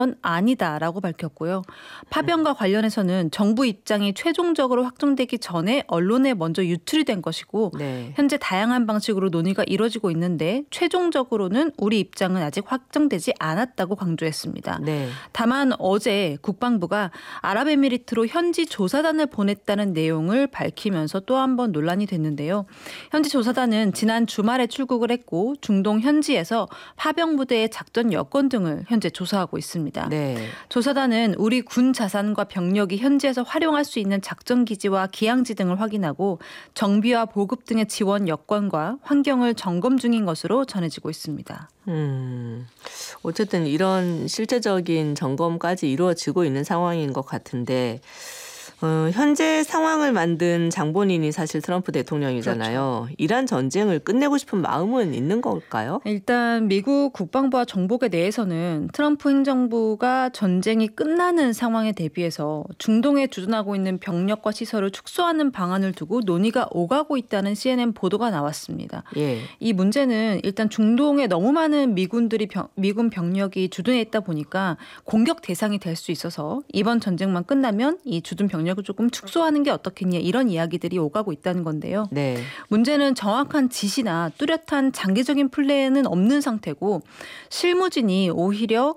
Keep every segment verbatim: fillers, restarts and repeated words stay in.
아니다라고 밝혔고요. 파병과 관련해서는 정부 입장이 최종적으로 확정되기 전에 언론에 먼저 유출이 된 것이고 네. 현재 다양한 방식으로 논의가 이뤄지고 있는데 최종적으로는 우리 입장은 아직 확정되지 않았다고 강조했습니다. 네. 다만 어제 국방부가 아랍에미리트로 현지 조사단을 보냈다는 내용을 밝히면서 또 한 번 논란이 됐는데요. 현지 조사단은 지난 주말에 출국을 했고 중동 현지에서 파병 부대의 작전 여건 등을 현재 조사하고 있습니다. 네. 조사단은 우리 군 자산과 병력이 현지에서 활용할 수 있는 작전 기지와 기항지 등을 확인하고 정비와 보급 등의 지원 여건과 환경을 점검 중인 것으로 전해지고 있습니다. 음, 어쨌든 이런 실제적인 점검까지 이루어지고 있는 상황인 것 같은데 어, 현재 상황을 만든 장본인이 사실 트럼프 대통령이잖아요. 그렇죠. 이란 전쟁을 끝내고 싶은 마음은 있는 걸까요? 일단 미국 국방부와 정보계 내에서는 트럼프 행정부가 전쟁이 끝나는 상황에 대비해서 중동에 주둔하고 있는 병력과 시설을 축소하는 방안을 두고 논의가 오가고 있다는 씨엔엔 보도가 나왔습니다. 예. 이 문제는 일단 중동에 너무 많은 미군들이 병, 미군 병력이 주둔해 있다 보니까 공격 대상이 될 수 있어서 이번 전쟁만 끝나면 이 주둔 병력을 조금 축소하는 게 어떻겠냐 이런 이야기들이 오가고 있다는 건데요. 네. 문제는 정확한 지시나 뚜렷한 장기적인 플랜은 없는 상태고 실무진이 오히려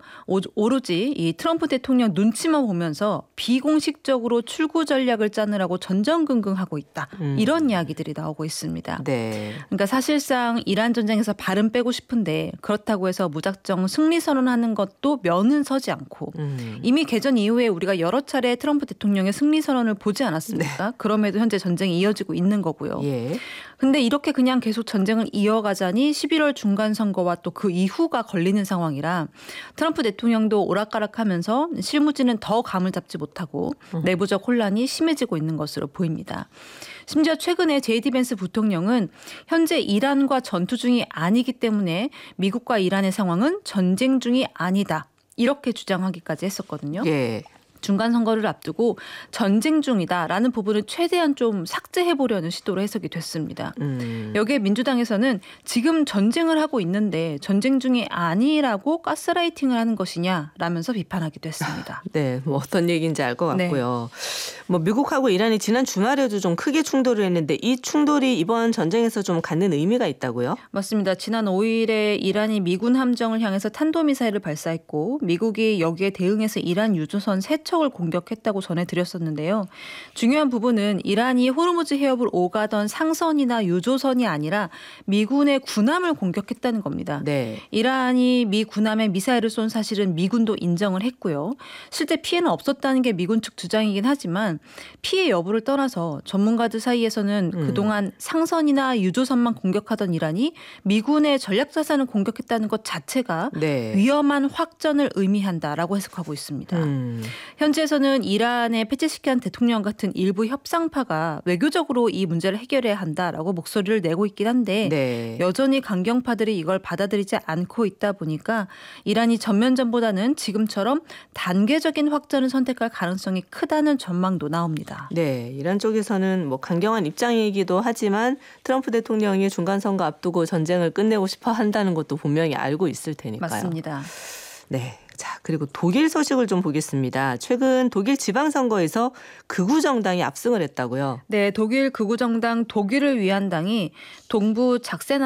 오로지 이 트럼프 대통령 눈치만 보면서 비공식적으로 출구 전략을 짜느라고 전전긍긍하고 있다. 음. 이런 이야기들이 나오고 있습니다. 네. 그러니까 사실상 이란 전쟁에서 발은 빼고 싶은데 그렇다고 해서 무작정 승리 선언하는 것도 면은 서지 않고 음. 이미 개전 이후에 우리가 여러 차례 트럼프 대통령의 승리 선언을 보지 않았습니까? 네. 그럼에도 현재 전쟁이 이어지고 있는 거고요. 예. 근데 이렇게 그냥 계속 전쟁을 이어가자니 십일월 중간 선거와 또 그 이후가 걸리는 상황이라 트럼프 대통령도 오락가락하면서 실무진은 더 감을 잡지 못하고 내부적 혼란이 심해지고 있는 것으로 보입니다. 심지어 최근에 제이디 벤스 부통령은 현재 이란과 전투 중이 아니기 때문에 미국과 이란의 상황은 전쟁 중이 아니다. 이렇게 주장하기까지 했었거든요. 예. 중간 선거를 앞두고 전쟁 중이다라는 부분을 최대한 좀 삭제해보려는 시도로 해석이 됐습니다. 음. 여기에 민주당에서는 지금 전쟁을 하고 있는데 전쟁 중이 아니라고 가스라이팅을 하는 것이냐라면서 비판하기도 했습니다. 네, 뭐 어떤 얘기인지 알 것 네. 같고요. 뭐 미국하고 이란이 지난 주말에도 좀 크게 충돌을 했는데 이 충돌이 이번 전쟁에서 좀 갖는 의미가 있다고요? 맞습니다. 지난 오일에 이란이 미군 함정을 향해서 탄도미사일을 발사했고 미국이 여기에 대응해서 이란 유조선 세 척을 공격했다고 전해드렸었는데요. 중요한 부분은 이란이 호르무즈 해협을 오가던 상선이나 유조선이 아니라 미군의 군함을 공격했다는 겁니다. 네. 이란이 미 군함에 미사일을 쏜 사실은 미군도 인정을 했고요. 실제 피해는 없었다는 게 미군 측 주장이긴 하지만 피해 여부를 떠나서 전문가들 사이에서는 음. 그동안 상선이나 유조선만 공격하던 이란이 미군의 전략자산을 공격했다는 것 자체가 네. 위험한 확전을 의미한다라고 해석하고 있습니다. 음. 현지에서는 이란의 페제시키안 대통령 같은 일부 협상파가 외교적으로 이 문제를 해결해야 한다라고 목소리를 내고 있긴 한데 네. 여전히 강경파들이 이걸 받아들이지 않고 있다 보니까 이란이 전면전보다는 지금처럼 단계적인 확전을 선택할 가능성이 크다는 전망도 나옵니다. 네, 이란 쪽에서는 뭐 강경한 입장이기도 하지만 트럼프 대통령이 중간 선거 앞두고 전쟁을 끝내고 싶어 한다는 것도 분명히 알고 있을 테니까요. 맞습니다. 네. 자, 그리고 독일 소식을 좀 보겠습니다. 최근 독일 지방선거에서 극우 정당이 압승을 했다고요? 네, 독일 극우 정당 독일을 위한 당이 동부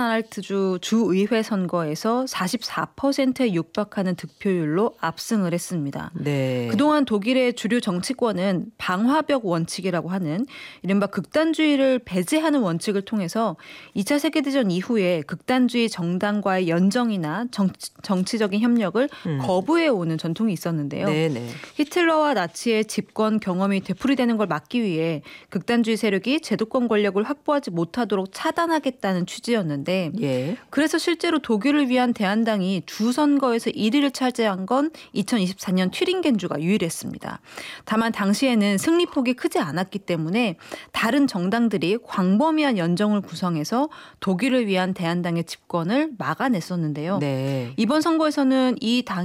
작센안할트주 주의회 선거에서 사십사 퍼센트에 육박하는 득표율로 압승을 했습니다. 네. 그동안 독일의 주류 정치권은 방화벽 원칙이라고 하는 이른바 극단주의를 배제하는 원칙을 통해서 이 차 세계대전 이후에 극단주의 정당과의 연정이나 정치, 정치적인 협력을 음. 거부 오는 전통이 있었는데요. 네네. 히틀러와 나치의 집권 경험이 되풀이되는 걸 막기 위해 극단주의 세력이 제도권 권력을 확보하지 못하도록 차단하겠다는 취지였는데 예. 그래서 실제로 독일을 위한 대한당이 주선거에서 일 위를 차지한 건 이천이십사 년 튜링겐주가 유일했습니다. 다만 당시에는 승리폭이 크지 않았기 때문에 다른 정당들이 광범위한 연정을 구성해서 독일을 위한 대한당의 집권을 막아냈었는데요. 네. 이번 선거에서는 이 당이 득표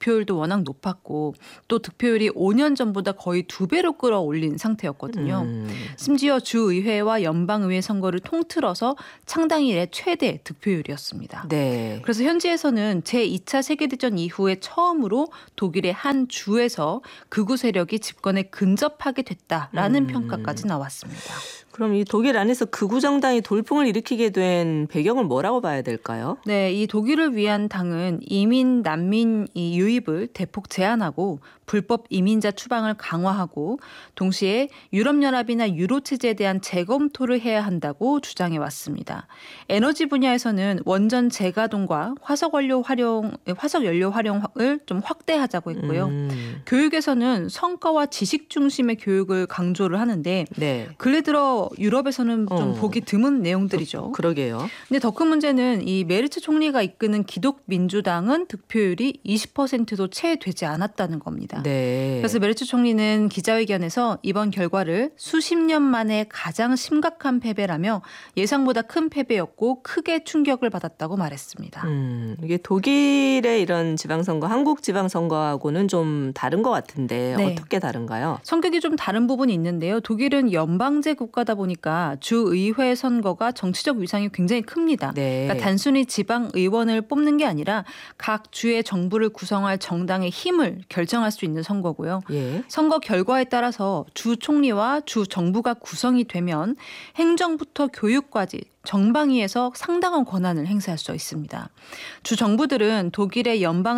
득표율도 워낙 높았고 또 득표율이 오 년 전보다 거의 두 배로 끌어올린 상태였거든요. 음. 심지어 주의회와 연방의회 선거를 통틀어서 창당 이래 최대 득표율이었습니다. 네. 그래서 현지에서는 제이 차 세계대전 이후에 처음으로 독일의 한 주에서 극우 세력이 집권에 근접하게 됐다라는 음. 평가까지 나왔습니다. 그럼 이 독일 안에서 극우 정당이 돌풍을 일으키게 된 배경을 뭐라고 봐야 될까요? 네, 이 독일을 위한 당은 이민, 난민 이 유입을 대폭 제한하고 불법 이민자 추방을 강화하고 동시에 유럽연합이나 유로 체제에 대한 재검토를 해야 한다고 주장해 왔습니다. 에너지 분야에서는 원전 재가동과 화석연료 활용, 화석연료 활용을 좀 확대하자고 했고요. 음. 교육에서는 성과와 지식 중심의 교육을 강조를 하는데 네. 근래 들어 유럽에서는 좀 어. 보기 드문 내용들이죠. 그, 그러게요. 근데 더 큰 문제는 이 메르츠 총리가 이끄는 기독민주당은 득표율이 이십 퍼센트도 채 되지 않았다는 겁니다. 네. 그래서 메르츠 총리는 기자회견에서 이번 결과를 수십 년 만에 가장 심각한 패배라며 예상보다 큰 패배였고 크게 충격을 받았다고 말했습니다. 음, 이게 독일의 이런 지방선거, 한국 지방선거하고는 좀 다른 것 같은데 네. 어떻게 다른가요? 성격이 좀 다른 부분이 있는데요. 독일은 연방제 국가다 보니까 주의회 선거가 정치적 위상이 굉장히 큽니다. 네. 그러니까 단순히 지방의원을 뽑는 게 아니라 각 주의 정부를 구성할 정당의 힘을 결정할 수 있는 선거고요. 예. 선거 결과에 따라서 주 총리와 주 정부가 구성이 되면 행정부터 교육까지 정방위에서 상당한 권한을 행사할 수 있습니다. 주 정부들은 독일의 연방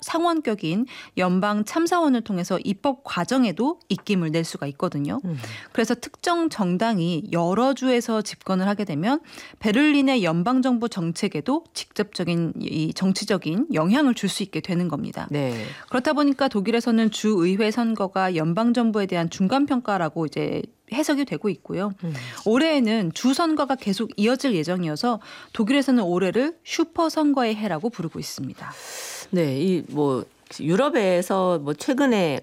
상원격인 연방 참사원을 통해서 입법 과정에도 입김을 낼 수가 있거든요. 음. 그래서 특정 정당이 여러 주에서 집권을 하게 되면 베를린의 연방정부 정책에도 직접적인 이 정치적인 영향을 줄 수 있게 되는 겁니다. 네. 그렇다 보니까 독일에서는 주의회 선거가 연방정부에 대한 중간평가라고 이제 해석이 되고 있고요. 음. 올해에는 주선거가 계속 이어질 예정이어서 독일에서는 올해를 슈퍼 선거의 해라고 부르고 있습니다. 네, 이 뭐 유럽에서 뭐 최근에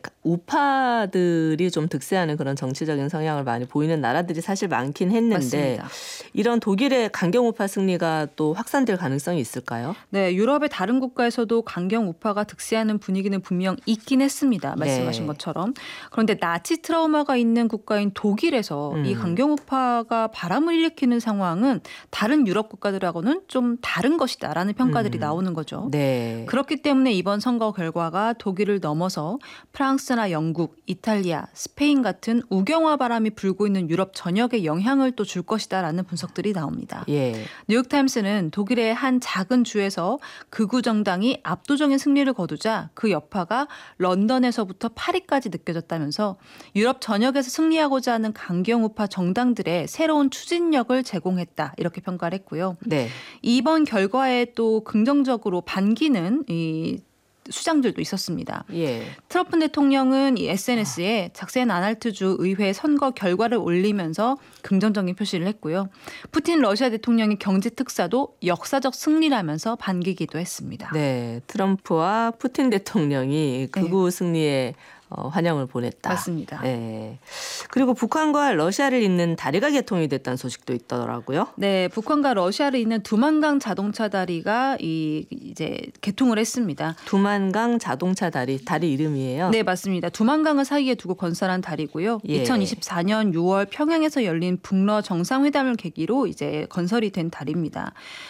우파들이 좀 득세하는 그런 정치적인 성향을 많이 보이는 나라들이 사실 많긴 했는데 맞습니다. 이런 독일의 강경 우파 승리가 또 확산될 가능성이 있을까요? 네, 유럽의 다른 국가에서도 강경 우파가 득세하는 분위기는 분명 있긴 했습니다. 말씀하신 네. 것처럼. 그런데 나치 트라우마가 있는 국가인 독일에서 음. 이 강경 우파가 바람을 일으키는 상황은 다른 유럽 국가들하고는 좀 다른 것이다라는 평가들이 음. 나오는 거죠. 네. 그렇기 때문에 이번 선거 결과 결과가 독일을 넘어서 프랑스나 영국, 이탈리아, 스페인 같은 우경화 바람이 불고 있는 유럽 전역에 영향을 또 줄 것이다라는 분석들이 나옵니다. 예. 뉴욕타임스는 독일의 한 작은 주에서 극우 정당이 압도적인 승리를 거두자 그 여파가 런던에서부터 파리까지 느껴졌다면서 유럽 전역에서 승리하고자 하는 강경우파 정당들의 새로운 추진력을 제공했다 이렇게 평가를 했고요. 네. 이번 결과에 또 긍정적으로 반기는 이 수장들도 있었습니다. 예. 트럼프 대통령은 이 에스엔에스에 작센 아날트주 의회 선거 결과를 올리면서 긍정적인 표시를 했고요. 푸틴 러시아 대통령의 경제 특사도 역사적 승리라면서 반기기도 했습니다. 네, 트럼프와 푸틴 대통령이 극우 네. 승리에 어, 환영을 보냈다. 맞습니다. 네. 그리고 북한과 러시아를 잇는 다리가 개통이 됐다는 소식도 있더라고요. 네, 북한과 러시아를 잇는 두만강 자동차 다리가 이 이제 개통을 했습니다. 두만강 자동차 다리, 다리 이름이에요? 네, 맞습니다. 두만강을 사이에 두고 건설한 다리고요. 예. 이천이십사 년 유월 평양에서 열린 북러 정상회담을 계기로 이제 건설이 된 다리입니다.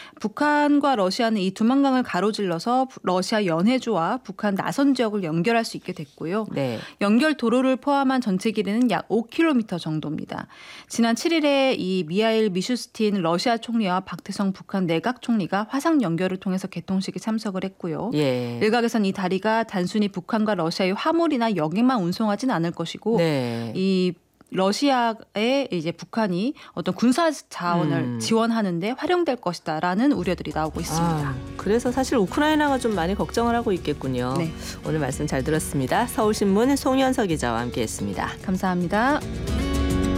북한과 러시아는 이 두만강을 가로질러서 러시아 연해주와 북한 나선 지역을 연결할 수 있게 됐고요. 네. 연결 도로를 포함한 전체 길이는 약 오 킬로미터 정도입니다. 지난 칠 일에 이 미하일 미슈스틴 러시아 총리와 박태성 북한 내각 총리가 화상 연결을 통해서 개통식에 참석을 했고요. 예. 일각에선 이 다리가 단순히 북한과 러시아의 화물이나 여객만 운송하진 않을 것이고 네. 이 러시아에 이제 북한이 어떤 군사 자원을 음. 지원하는데 활용될 것이다라는 우려들이 나오고 있습니다. 아, 그래서 사실 우크라이나가 좀 많이 걱정을 하고 있겠군요. 네. 오늘 말씀 잘 들었습니다. 서울신문 송현석 기자와 함께했습니다. 감사합니다.